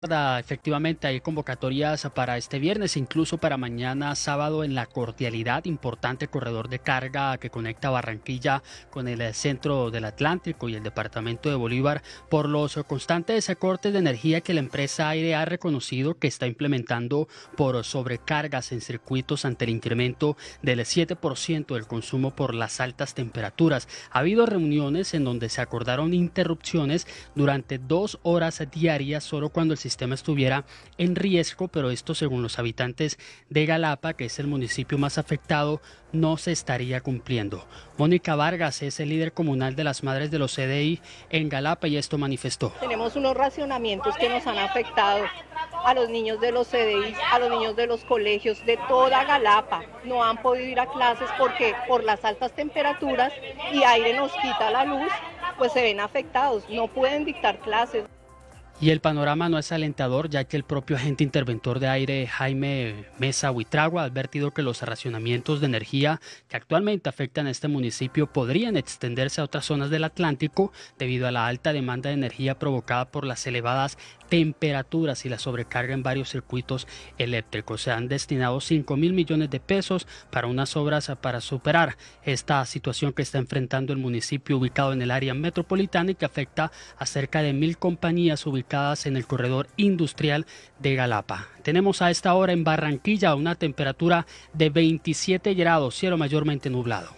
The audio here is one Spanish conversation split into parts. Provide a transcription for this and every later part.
Efectivamente, hay convocatorias para este viernes, incluso para mañana sábado en La Cordialidad, importante corredor de carga que conecta Barranquilla con el centro del Atlántico y el departamento de Bolívar, por los constantes cortes de energía que la empresa Aire ha reconocido que está implementando por sobrecargas en circuitos ante el incremento del 7% del consumo por las altas temperaturas. Ha habido reuniones en donde se acordaron interrupciones durante 2 horas diarias solo cuando el sistema estuviera en riesgo, pero esto, según los habitantes de Galapa, que es el municipio más afectado, no se estaría cumpliendo. Mónica Vargas es el líder comunal de las Madres de los CDI en Galapa y esto manifestó. Tenemos unos racionamientos que nos han afectado a los niños de los CDI, a los niños de los colegios de toda Galapa. No han podido ir a clases porque por las altas temperaturas y Aire nos quita la luz, pues se ven afectados, no pueden dictar clases. Y el panorama no es alentador, ya que el propio agente interventor de Aire, Jaime Mesa Huitragua, ha advertido que los racionamientos de energía que actualmente afectan a este municipio podrían extenderse a otras zonas del Atlántico debido a la alta demanda de energía provocada por las elevadas temperaturas y la sobrecarga en varios circuitos eléctricos. Se han destinado 5.000 millones de pesos para unas obras para superar esta situación que está enfrentando el municipio ubicado en el área metropolitana y que afecta a cerca de 1.000 compañías ubicadas en el corredor industrial de Galapa. Tenemos a esta hora en Barranquilla una temperatura de 27 grados, cielo mayormente nublado.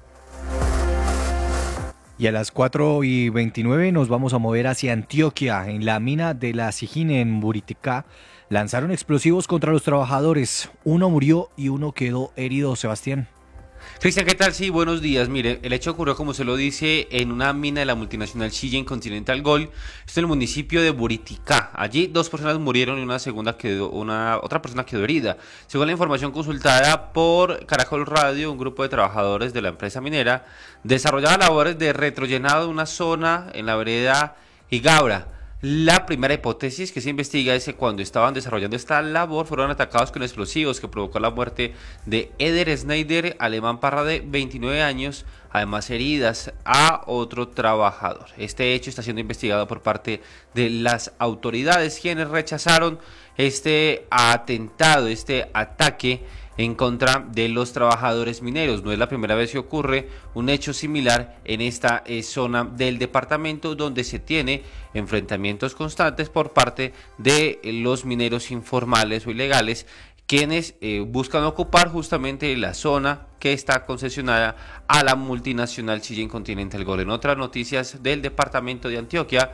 Y a las 4:29 nos vamos a mover hacia Antioquia. En la mina de la Sigine en Buriticá lanzaron explosivos contra los trabajadores. Uno murió y uno quedó herido, Sebastián. Cristian, ¿qué tal? Sí, buenos días. Mire, el hecho ocurrió, como se lo dice, en una mina de la multinacional Chillén Continental Gold, esto en el municipio de Buriticá. Allí 2 personas murieron y otra persona quedó herida. Según la información consultada por Caracol Radio, un grupo de trabajadores de la empresa minera desarrollaba labores de retrollenado de una zona en la vereda Igabra. La primera hipótesis que se investiga es que cuando estaban desarrollando esta labor fueron atacados con explosivos que provocó la muerte de Eder Schneider, alemán Parra, de 29 años, además heridas a otro trabajador. Este hecho está siendo investigado por parte de las autoridades, quienes rechazaron este atentado, este ataque en contra de los trabajadores mineros. No es la primera vez que ocurre un hecho similar en esta zona del departamento, donde se tiene enfrentamientos constantes por parte de los mineros informales o ilegales, quienes buscan ocupar justamente la zona que está concesionada a la multinacional Chillén Continental Gold. En otras noticias del departamento de Antioquia,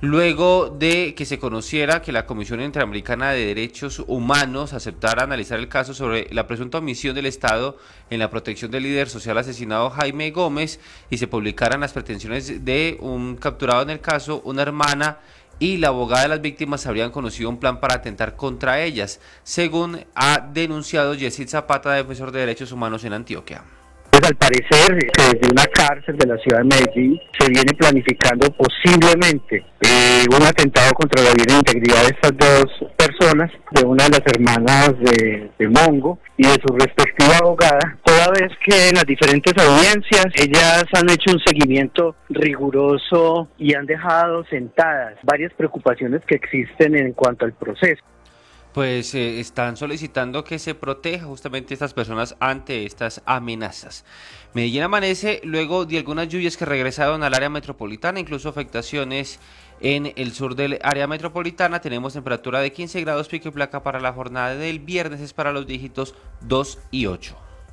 luego de que se conociera que la Comisión Interamericana de Derechos Humanos aceptara analizar el caso sobre la presunta omisión del Estado en la protección del líder social asesinado Jaime Gómez y se publicaran las pretensiones de un capturado en el caso, una hermana y la abogada de las víctimas habrían conocido un plan para atentar contra ellas, según ha denunciado Yesid Zapata, defensor de derechos humanos en Antioquia. Pues al parecer, desde una cárcel de la ciudad de Medellín se viene planificando posiblemente un atentado contra la vida e integridad de estas 2 personas, de una de las hermanas de Mongo y de su respectiva abogada, toda vez que en las diferentes audiencias ellas han hecho un seguimiento riguroso y han dejado sentadas varias preocupaciones que existen en cuanto al proceso. Pues están solicitando que se proteja justamente a estas personas ante estas amenazas. Medellín amanece luego de algunas lluvias que regresaron al área metropolitana, incluso afectaciones en el sur del área metropolitana. Tenemos temperatura de 15 grados, pico y placa para la jornada del viernes, es para los dígitos 2 y 8.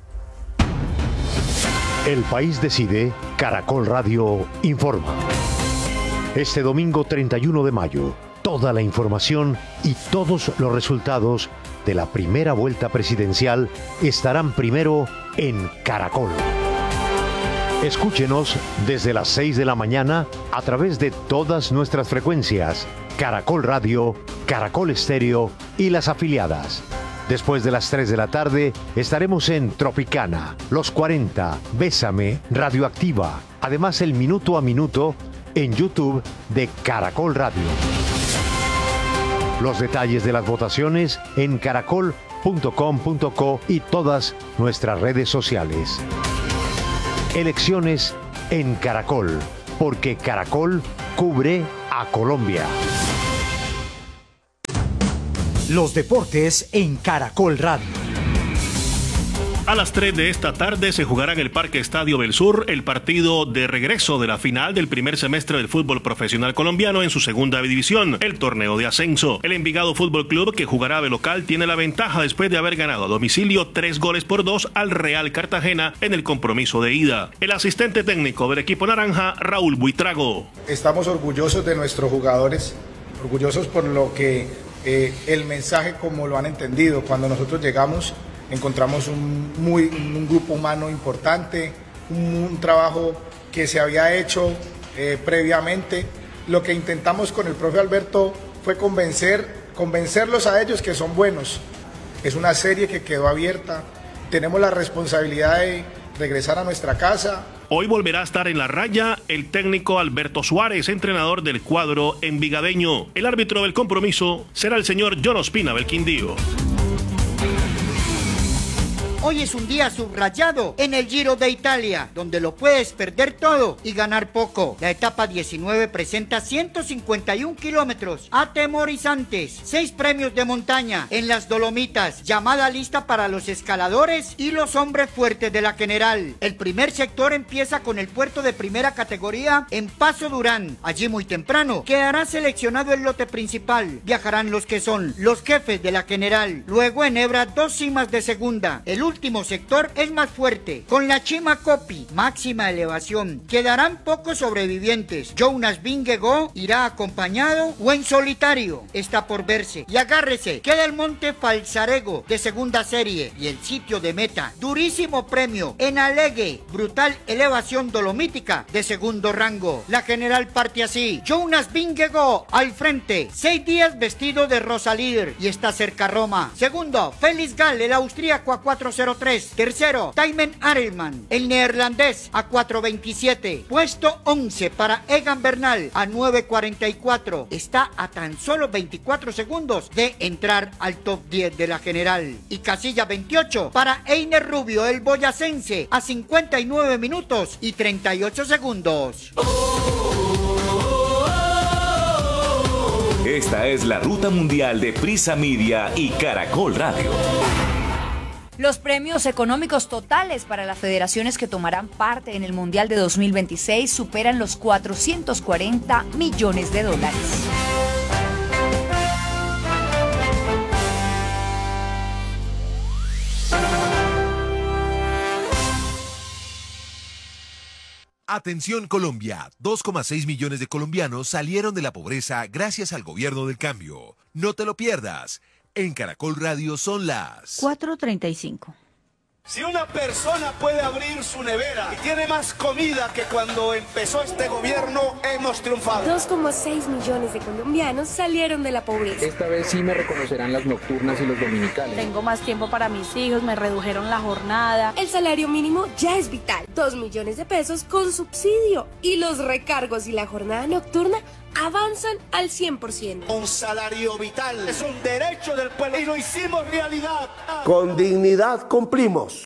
El país decide, Caracol Radio informa. Este domingo 31 de mayo, toda la información y todos los resultados de la primera vuelta presidencial estarán primero en Caracol. Escúchenos desde las 6 de la mañana a través de todas nuestras frecuencias, Caracol Radio, Caracol Estéreo y las afiliadas. Después de las 3 de la tarde estaremos en Tropicana, Los 40, Bésame, Radioactiva, además el Minuto a Minuto en YouTube de Caracol Radio. Los detalles de las votaciones en caracol.com.co y todas nuestras redes sociales. Elecciones en Caracol, porque Caracol cubre a Colombia. Los deportes en Caracol Radio. A las 3 de esta tarde se jugará en el Parque Estadio del Sur el partido de regreso de la final del primer semestre del fútbol profesional colombiano en su segunda división, el torneo de ascenso. El Envigado Fútbol Club, que jugará de local, tiene la ventaja después de haber ganado a domicilio 3-2 al Real Cartagena en el compromiso de ida. El asistente técnico del equipo naranja, Raúl Buitrago. Estamos orgullosos de nuestros jugadores, orgullosos por lo que el mensaje como lo han entendido. Cuando nosotros llegamos encontramos un grupo humano importante, un trabajo que se había hecho previamente. Lo que intentamos con el profe Alberto fue convencerlos a ellos que son buenos. Es una serie que quedó abierta, tenemos la responsabilidad de regresar a nuestra casa. Hoy volverá a estar en la raya el técnico Alberto Suárez, entrenador del cuadro envigadeño. El árbitro del compromiso será el señor John Ospina Belquindío. Hoy es un día subrayado en el Giro de Italia, donde lo puedes perder todo y ganar poco. La etapa 19 presenta 151 kilómetros atemorizantes, 6 premios de montaña en las Dolomitas, llamada lista para los escaladores y los hombres fuertes de la general. El primer sector empieza con el puerto de primera categoría en Paso Durán. Allí muy temprano quedará seleccionado el lote principal. Viajarán los que son los jefes de la general. Luego en Hebra 2 cimas de segunda. El último sector es más fuerte, con la Chima Copi, máxima elevación. Quedarán pocos sobrevivientes. Jonas Vingegaard irá acompañado o en solitario. Está por verse. Y agárrese, queda el monte Falzarego de segunda serie y el sitio de meta. Durísimo premio en Alegue, brutal elevación dolomítica de segundo rango. La general parte así. Jonas Vingegaard al frente, 6 días vestido de rosa líder y está cerca Roma. Segundo, Félix Gall, el austríaco a 4:03. Tercero, Tijmen Adelman, el neerlandés a 4:27. Puesto 11 para Egan Bernal a 9:44. Está a tan solo 24 segundos de entrar al top 10 de la general. Y casilla 28 para Einer Rubio, el boyacense, a 59 minutos y 38 segundos. Esta es la ruta mundial de Prisa Media y Caracol Radio. Los premios económicos totales para las federaciones que tomarán parte en el Mundial de 2026 superan los 440 millones de dólares. Atención Colombia, 2,6 millones de colombianos salieron de la pobreza gracias al gobierno del cambio. No te lo pierdas. En Caracol Radio son las 4:35. Si una persona puede abrir su nevera y tiene más comida que cuando empezó este gobierno, hemos triunfado. 2,6 millones de colombianos salieron de la pobreza. Esta vez sí me reconocerán las nocturnas y los dominicales. Tengo más tiempo para mis hijos, me redujeron la jornada. El salario mínimo ya es vital. 2 millones de pesos con subsidio. Y los recargos y la jornada nocturna avanzan al 100%. Un salario vital es un derecho del pueblo y lo hicimos realidad. Con dignidad cumplimos.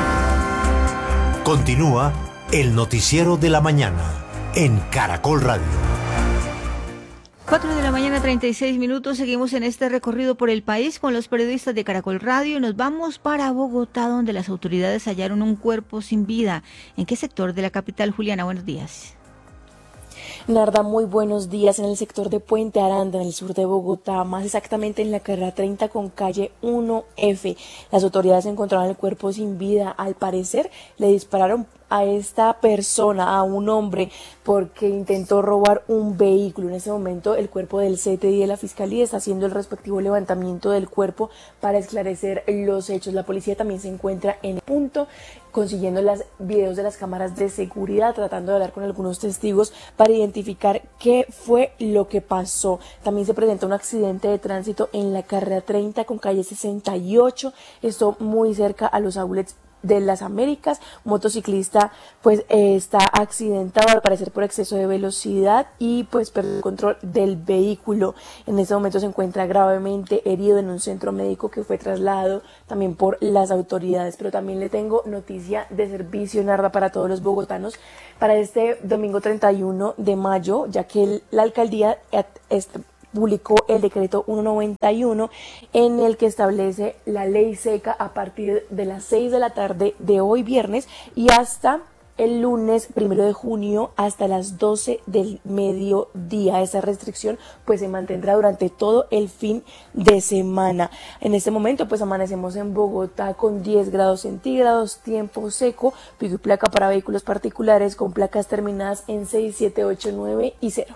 Continúa el noticiero de la mañana en Caracol Radio. 4 de la mañana, 36 minutos. Seguimos en este recorrido por el país con los periodistas de Caracol Radio y nos vamos para Bogotá, donde las autoridades hallaron un cuerpo sin vida. ¿En qué sector de la capital, Juliana? Buenos días. Narda, muy buenos días. En el sector de Puente Aranda, en el sur de Bogotá, más exactamente en la carrera 30 con calle 1F. Las autoridades encontraron el cuerpo sin vida. Al parecer, le dispararon a esta persona, a un hombre, porque intentó robar un vehículo. En ese momento, el cuerpo del CTI de la Fiscalía está haciendo el respectivo levantamiento del cuerpo para esclarecer los hechos. La policía también se encuentra en el punto, consiguiendo los videos de las cámaras de seguridad, tratando de hablar con algunos testigos para identificar qué fue lo que pasó. También se presenta un accidente de tránsito en la carrera 30 con calle 68, esto muy cerca a los outlets de las Américas. Un motociclista pues está accidentado al parecer por exceso de velocidad y pues perdió el control del vehículo. En este momento se encuentra gravemente herido en un centro médico que fue trasladado también por las autoridades. Pero también le tengo noticia de servicio, Narda, para todos los bogotanos para este domingo 31 de mayo, ya que la alcaldía publicó el decreto 191 en el que establece la ley seca a partir de las 6 de la tarde de hoy viernes y hasta el lunes 1 de junio hasta las 12 del mediodía. Esa restricción pues se mantendrá durante todo el fin de semana. En este momento pues amanecemos en Bogotá con 10 grados centígrados, tiempo seco, pico y placa para vehículos particulares con placas terminadas en 6, 7, 8, 9 y 0.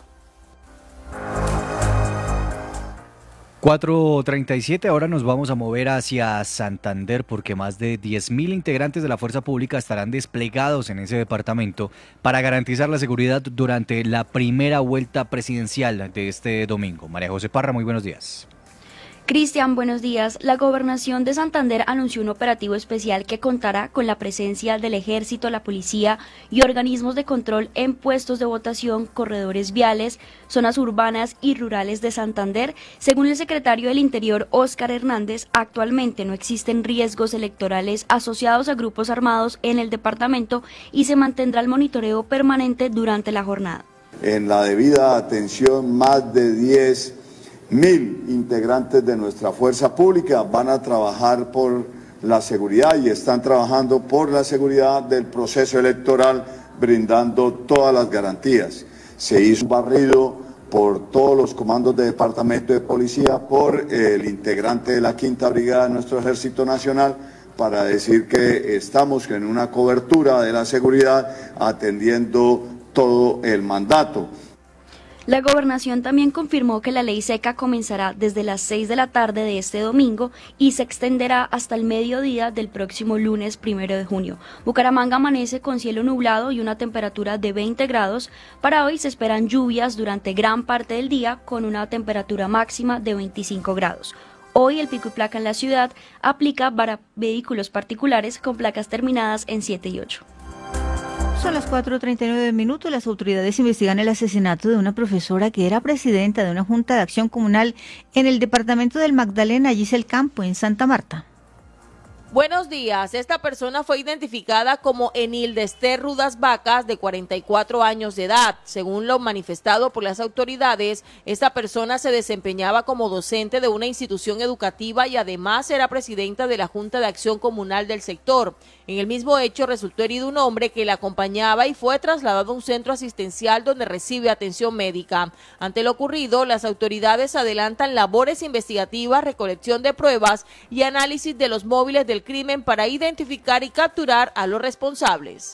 4:37, ahora nos vamos a mover hacia Santander porque más de 10.000 integrantes de la fuerza pública estarán desplegados en ese departamento para garantizar la seguridad durante la primera vuelta presidencial de este domingo. María José Parra, muy buenos días. Cristian, buenos días. La Gobernación de Santander anunció un operativo especial que contará con la presencia del Ejército, la Policía y organismos de control en puestos de votación, corredores viales, zonas urbanas y rurales de Santander. Según el secretario del Interior, Óscar Hernández, actualmente no existen riesgos electorales asociados a grupos armados en el departamento y se mantendrá el monitoreo permanente durante la jornada. En la debida atención, más de 10.000 integrantes de nuestra fuerza pública van a trabajar por la seguridad y están trabajando por la seguridad del proceso electoral, brindando todas las garantías. Se hizo un barrido por todos los comandos de departamento de policía, por el integrante de la 5ª Brigada de nuestro Ejército Nacional, para decir que estamos en una cobertura de la seguridad atendiendo todo el mandato. La Gobernación también confirmó que la ley seca comenzará desde las 6 de la tarde de este domingo y se extenderá hasta el mediodía del próximo lunes 1 de junio. Bucaramanga amanece con cielo nublado y una temperatura de 20 grados. Para hoy se esperan lluvias durante gran parte del día con una temperatura máxima de 25 grados. Hoy el pico y placa en la ciudad aplica para vehículos particulares con placas terminadas en 7 y 8. Son las 4:39 minutos. Las autoridades investigan el asesinato de una profesora que era presidenta de una junta de acción comunal en el departamento del Magdalena, Giselle Campo, en Santa Marta. Buenos días. Esta persona fue identificada como Enilde Esther Rudas Vacas, de 44 años de edad. Según lo manifestado por las autoridades, esta persona se desempeñaba como docente de una institución educativa y además era presidenta de la Junta de Acción Comunal del sector. En el mismo hecho resultó herido un hombre que la acompañaba y fue trasladado a un centro asistencial donde recibe atención médica. Ante lo ocurrido, las autoridades adelantan labores investigativas, recolección de pruebas y análisis de los móviles del crimen para identificar y capturar a los responsables.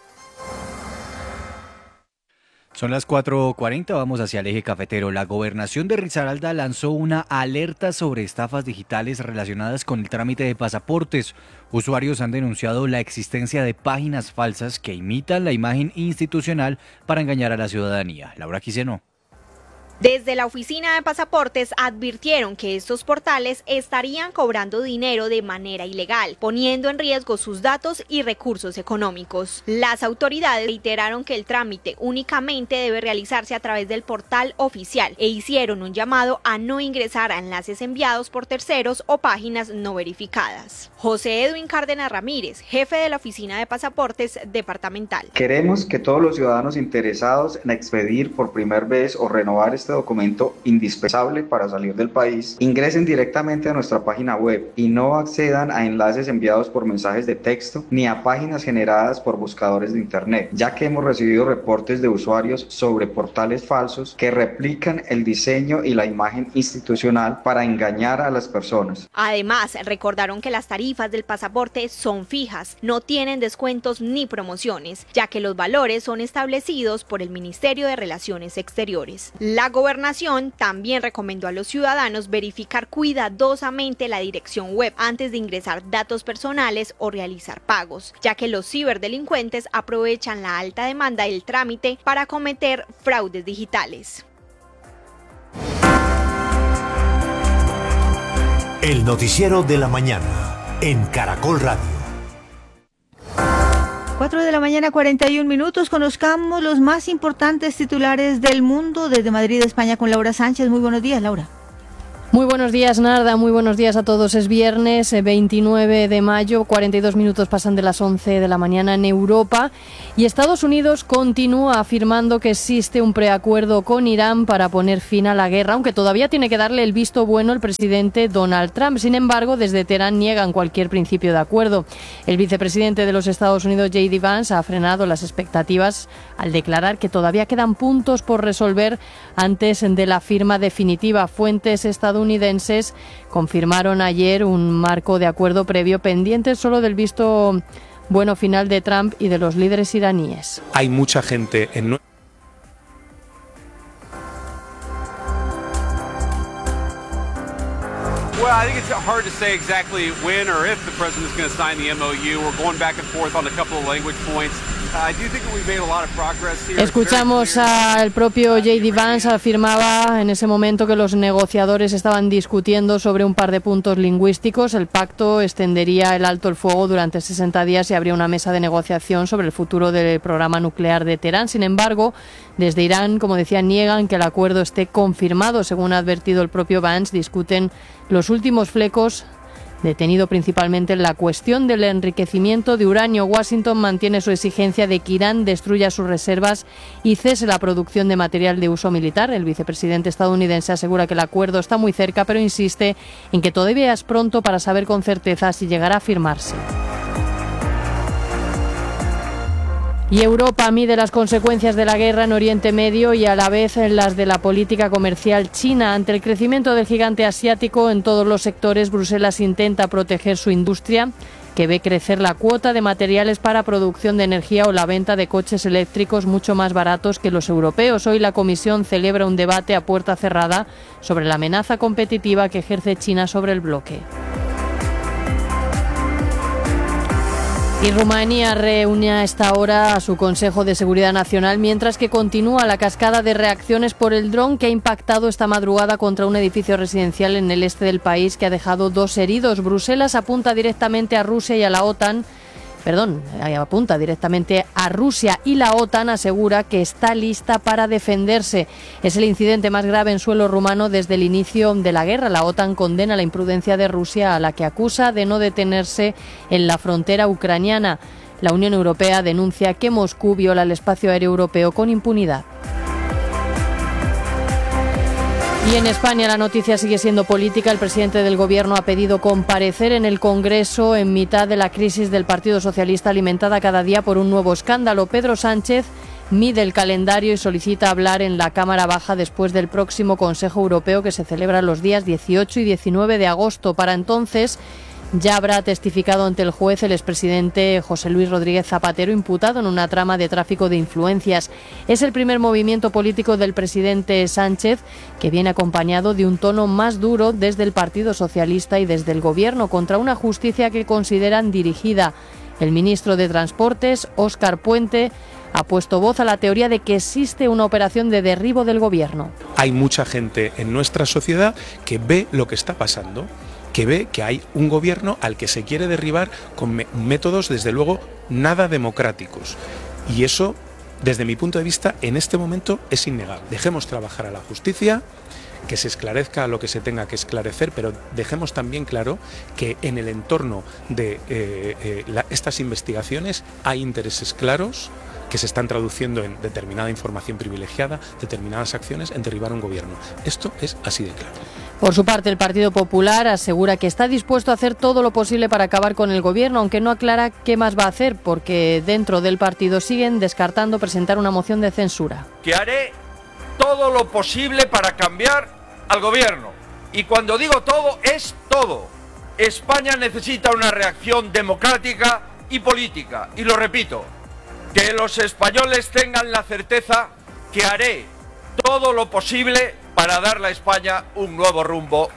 Son las 4:40, vamos hacia el eje cafetero. La Gobernación de Risaralda lanzó una alerta sobre estafas digitales relacionadas con el trámite de pasaportes. Usuarios han denunciado la existencia de páginas falsas que imitan la imagen institucional para engañar a la ciudadanía. Laura Quiseno. Desde la oficina de pasaportes advirtieron que estos portales estarían cobrando dinero de manera ilegal, poniendo en riesgo sus datos y recursos económicos. Las autoridades reiteraron que el trámite únicamente debe realizarse a través del portal oficial e hicieron un llamado a no ingresar a enlaces enviados por terceros o páginas no verificadas. José Edwin Cárdenas Ramírez, jefe de la oficina de pasaportes departamental. Queremos que todos los ciudadanos interesados en expedir por primera vez o renovar este documento indispensable para salir del país, ingresen directamente a nuestra página web y no accedan a enlaces enviados por mensajes de texto ni a páginas generadas por buscadores de internet, ya que hemos recibido reportes de usuarios sobre portales falsos que replican el diseño y la imagen institucional para engañar a las personas. Además, recordaron que las tarifas del pasaporte son fijas, no tienen descuentos ni promociones, ya que los valores son establecidos por el Ministerio de Relaciones Exteriores. La Gobernación también recomendó a los ciudadanos verificar cuidadosamente la dirección web antes de ingresar datos personales o realizar pagos, ya que los ciberdelincuentes aprovechan la alta demanda del trámite para cometer fraudes digitales. El noticiero de la mañana en Caracol Radio. 4:41 a.m. Conozcamos los más importantes titulares del mundo desde Madrid, España, con Laura Sánchez. Muy buenos días, Laura. Muy buenos días, Narda, muy buenos días a todos. Es viernes 29 de mayo, 42 minutos pasan de las 11 de la mañana en Europa y Estados Unidos continúa afirmando que existe un preacuerdo con Irán para poner fin a la guerra, aunque todavía tiene que darle el visto bueno el presidente Donald Trump. Sin embargo, desde Teherán niegan cualquier principio de acuerdo. El vicepresidente de los Estados Unidos, J.D. Vance, ha frenado las expectativas al declarar que todavía quedan puntos por resolver antes de la firma definitiva. Fuentes estadounidenses confirmaron ayer un marco de acuerdo previo pendiente solo del visto bueno final de Trump y de los líderes iraníes. Hay mucha gente en Well, I think it's hard to say exactly when or if the president's going to sign the MOU. We're going back and forth on a couple of language points. I do think that we've made a lot of progress here. Escuchamos al propio J.D. Vance, afirmaba en ese momento que los negociadores estaban discutiendo sobre un par de puntos lingüísticos. El pacto extendería el alto el fuego durante 60 días y habría una mesa de negociación sobre el futuro del programa nuclear de Teherán. Sin embargo, desde Irán, como decía, niegan que el acuerdo esté confirmado. Según ha advertido el propio Vance, discuten los últimos flecos, detenido principalmente en la cuestión del enriquecimiento de uranio. Washington mantiene su exigencia de que Irán destruya sus reservas y cese la producción de material de uso militar. El vicepresidente estadounidense asegura que el acuerdo está muy cerca, pero insiste en que todavía es pronto para saber con certeza si llegará a firmarse. Y Europa mide las consecuencias de la guerra en Oriente Medio y a la vez las de la política comercial china. Ante el crecimiento del gigante asiático en todos los sectores, Bruselas intenta proteger su industria, que ve crecer la cuota de materiales para producción de energía o la venta de coches eléctricos mucho más baratos que los europeos. Hoy la Comisión celebra un debate a puerta cerrada sobre la amenaza competitiva que ejerce China sobre el bloque. Y Rumanía reúne a esta hora a su Consejo de Seguridad Nacional, mientras que continúa la cascada de reacciones por el dron que ha impactado esta madrugada contra un edificio residencial en el este del país, que ha dejado 2 heridos. Bruselas apunta directamente a Rusia y a la OTAN. Apunta directamente a Rusia y la OTAN asegura que está lista para defenderse. Es el incidente más grave en suelo rumano desde el inicio de la guerra. La OTAN condena la imprudencia de Rusia, a la que acusa de no detenerse en la frontera ucraniana. La Unión Europea denuncia que Moscú viola el espacio aéreo europeo con impunidad. Y en España la noticia sigue siendo política. El presidente del Gobierno ha pedido comparecer en el Congreso en mitad de la crisis del Partido Socialista, alimentada cada día por un nuevo escándalo. Pedro Sánchez mide el calendario y solicita hablar en la Cámara Baja después del próximo Consejo Europeo, que se celebra los días 18 y 19 de agosto. Para entonces ya habrá testificado ante el juez el expresidente José Luis Rodríguez Zapatero, imputado en una trama de tráfico de influencias. Es el primer movimiento político del presidente Sánchez, que viene acompañado de un tono más duro desde el Partido Socialista y desde el Gobierno, contra una justicia que consideran dirigida. El ministro de Transportes, Óscar Puente, ha puesto voz a la teoría de que existe una operación de derribo del Gobierno. Hay mucha gente en nuestra sociedad que ve lo que está pasando, que ve que hay un gobierno al que se quiere derribar con métodos, desde luego, nada democráticos. Y eso, desde mi punto de vista, en este momento es innegable. Dejemos trabajar a la justicia, que se esclarezca lo que se tenga que esclarecer, pero dejemos también claro que en el entorno de estas investigaciones hay intereses claros que se están traduciendo en determinada información privilegiada, determinadas acciones, en derribar un gobierno. Esto es así de claro. Por su parte, el Partido Popular asegura que está dispuesto a hacer todo lo posible para acabar con el gobierno, aunque no aclara qué más va a hacer, porque dentro del partido siguen descartando presentar una moción de censura. Que haré todo lo posible para cambiar al gobierno. Y cuando digo todo, es todo. España necesita una reacción democrática y política. Y lo repito, que los españoles tengan la certeza que haré todo lo posible para darle a España un nuevo rumbo,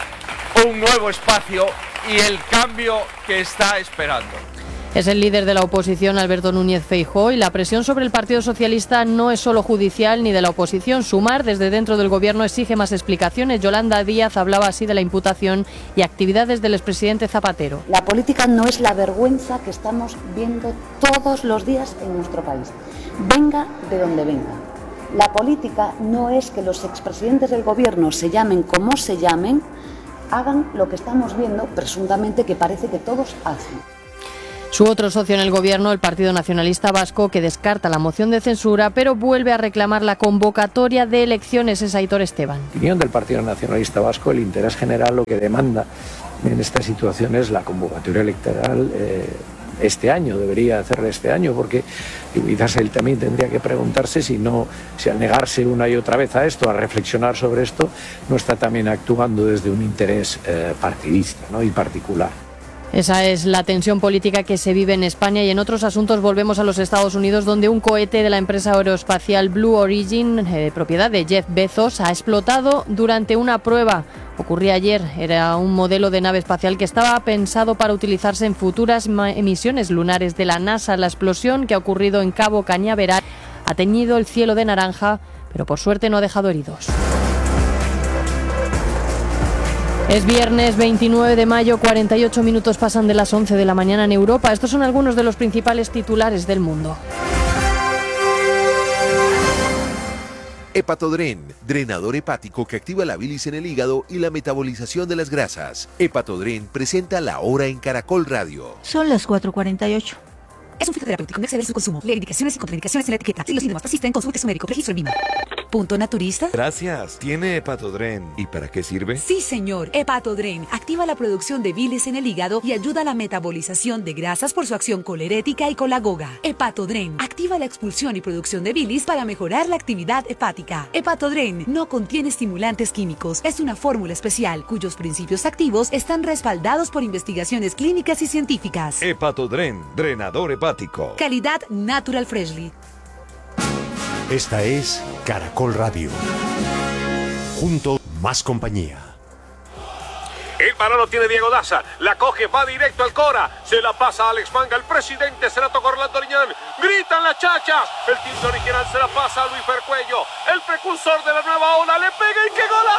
un nuevo espacio y el cambio que está esperando. Es el líder de la oposición, Alberto Núñez Feijóo, y la presión sobre el Partido Socialista no es solo judicial ni de la oposición. Sumar desde dentro del gobierno exige más explicaciones. Yolanda Díaz hablaba así de la imputación y actividades del expresidente Zapatero. La política no es la vergüenza que estamos viendo todos los días en nuestro país. Venga de donde venga. La política no es que los expresidentes del gobierno se llamen como se llamen, hagan lo que estamos viendo, presuntamente, que parece que todos hacen. Su otro socio en el gobierno, el Partido Nacionalista Vasco, que descarta la moción de censura, pero vuelve a reclamar la convocatoria de elecciones, es Aitor Esteban. En opinión del Partido Nacionalista Vasco, el interés general lo que demanda en esta situación es la convocatoria electoral este año, debería hacerla este año, porque quizás él también tendría que preguntarse si al negarse una y otra vez a esto, a reflexionar sobre esto, no está también actuando desde un interés partidista, ¿no?, y particular. Esa es la tensión política que se vive en España. Y en otros asuntos volvemos a los Estados Unidos, donde un cohete de la empresa aeroespacial Blue Origin, propiedad de Jeff Bezos, ha explotado durante una prueba. Ocurría ayer, era un modelo de nave espacial que estaba pensado para utilizarse en futuras misiones lunares de la NASA. La explosión, que ha ocurrido en Cabo Cañaveral, ha teñido el cielo de naranja, pero por suerte no ha dejado heridos. Es viernes 29 de mayo, 48 minutos pasan de las 11 de la mañana en Europa. Estos son algunos de los principales titulares del mundo. Hepatodren, drenador hepático que activa la bilis en el hígado y la metabolización de las grasas. Hepatodren presenta La Hora en Caracol Radio. Son las 4:48. Es un fitoterapéutico, no exceder su consumo. Lee indicaciones y contraindicaciones en la etiqueta. Si los síntomas persisten, consulte a su médico. Registro en BIMA. ¿Punto naturista? Gracias. ¿Tiene Hepatodren? ¿Y para qué sirve? Sí, señor. Hepatodren activa la producción de bilis en el hígado y ayuda a la metabolización de grasas por su acción colerética y colagoga. Hepatodren activa la expulsión y producción de bilis para mejorar la actividad hepática. Hepatodren no contiene estimulantes químicos. Es una fórmula especial cuyos principios activos están respaldados por investigaciones clínicas y científicas. Hepatodren, drenador hepático. Calidad Natural Freshly. Esta es Caracol Radio. Junto, más compañía. El balón lo tiene Diego Daza, la coge, va directo al Cora, se la pasa a Alex Manga, el presidente se la toca Orlando Riñán, gritan las chachas, el tinte original se la pasa a Luis Fercuello, el precursor de la nueva ola, le pega y qué golazo.